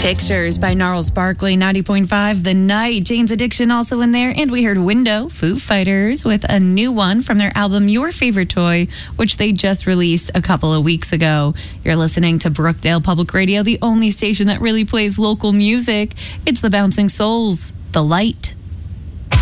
Pictures by Gnarls Barkley, 90.5 The Night. Jane's Addiction also in there. And we heard Window, Foo Fighters, with a new one from their album Your Favorite Toy, which they just released a couple of weeks ago. You're listening to Brookdale Public Radio, the only station that really plays local music. It's the Bouncing Souls, The Light.